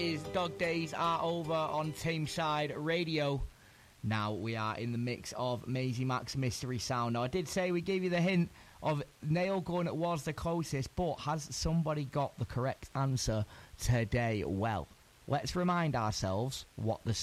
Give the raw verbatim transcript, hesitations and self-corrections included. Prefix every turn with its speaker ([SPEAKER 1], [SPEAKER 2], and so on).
[SPEAKER 1] Is Dog Days are over on Tameside Radio. Now we are in the mix of Maisie Mac's Mystery Sound. Now I did say we gave you the hint of nail gun was the closest, but has somebody got the correct answer today? Well, let's remind ourselves what the